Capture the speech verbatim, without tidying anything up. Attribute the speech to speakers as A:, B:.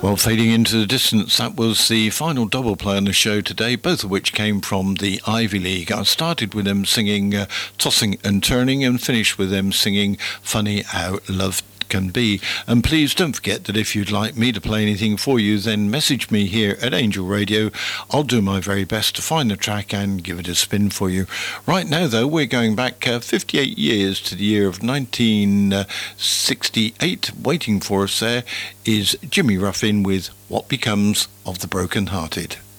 A: Well, fading into the distance, that was the final double play on the show today, both of which came from the Ivy League. I started with them singing uh, Tossing and Turning and finished with them singing Funny How Love Can Be. And please don't forget that if you'd like me to play anything for you, then message me here at Angel Radio. I'll do my very best to find the track and give it a spin for you. Right now, though, we're going back uh, fifty-eight years to the year of nineteen sixty-eight. Waiting for us there is Jimmy Ruffin with What Becomes of the Broken Hearted.